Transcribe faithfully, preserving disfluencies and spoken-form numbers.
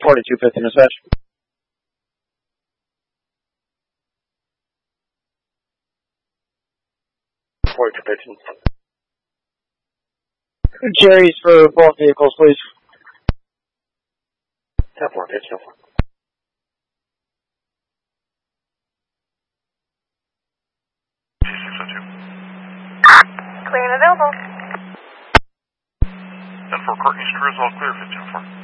forty-two fifty dispatch. forty-two fifty. Cherries for both vehicles, please. ten four, pitch, ten four. Clear and available. ten four, Courtney Screws, all clear for ten four.